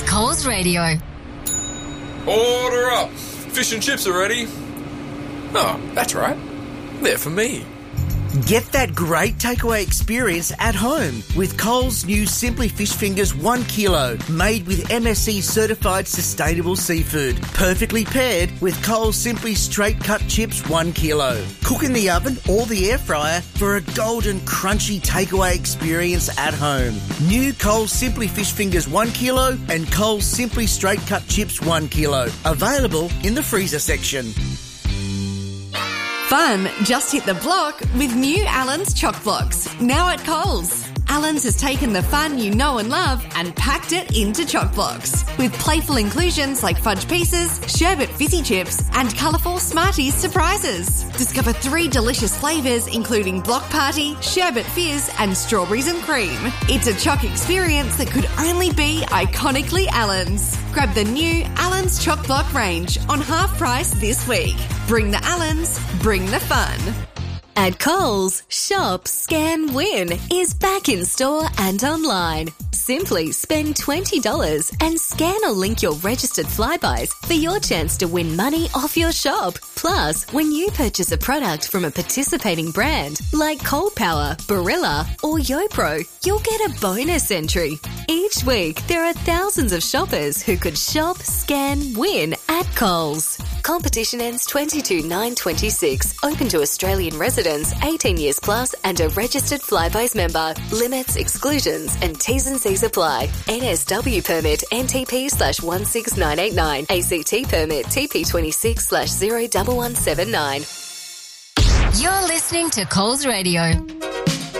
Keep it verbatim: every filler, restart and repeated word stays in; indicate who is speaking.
Speaker 1: Coles Radio.
Speaker 2: Order up. Fish and chips are ready. Oh, that's right. They're for me.
Speaker 3: Get that great takeaway experience at home with Coles' new Simply Fish Fingers one kilo, made with M S C certified sustainable seafood, perfectly paired with Coles Simply Straight Cut Chips one kilo. Cook in the oven or the air fryer for a golden crunchy takeaway experience at home. New Coles Simply Fish Fingers one kilo and Coles Simply Straight Cut Chips one kilo. Available in the freezer section.
Speaker 4: Fun just hit the block with new Allen's Choc Blocks, now at Coles. Allen's has taken the fun you know and love and packed it into Choc Blocks with playful inclusions like fudge pieces, sherbet fizzy chips and colourful Smarties surprises. Discover three delicious flavours including Block Party, Sherbet Fizz and Strawberries and Cream. It's a Choc experience that could only be iconically Allen's. Grab the new Allen's Choc Block range on half price this week. Bring the Allens, bring the fun.
Speaker 1: At Coles, Shop, Scan, Win is back in store and online. Simply spend twenty dollars and scan or link your registered Flybuys for your chance to win money off your shop. Plus, when you purchase a product from a participating brand like Cold Power, Barilla or YoPro, you'll get a bonus entry. Each week, there are thousands of shoppers who could shop, scan, win at Coles. Competition ends twenty-two nine twenty-six. Open to Australian residents, eighteen years plus and a registered Flybuys member. Limits, exclusions and T's and C's apply. N S W permit N T P slash one six nine eight nine. A C T permit T P twenty-six slash zero one one seven nine.
Speaker 5: You're listening to Coles Radio.